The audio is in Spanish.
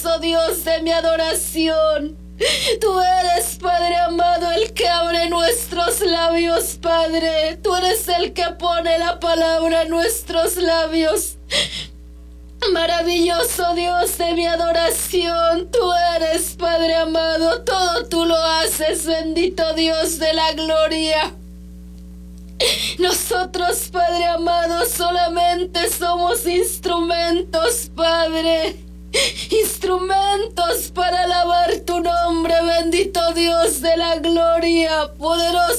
maravilloso Dios de mi adoración. Tú eres, Padre amado, el que abre nuestros labios, Padre. Tú eres el que pone la palabra en nuestros labios. Maravilloso Dios de mi adoración, tú eres, Padre amado, todo tú lo haces, bendito Dios de la gloria. Nosotros, Padre amado, solamente somos instrumentos, Padre. Instrumentos para alabar tu nombre, bendito Dios de la gloria, poderoso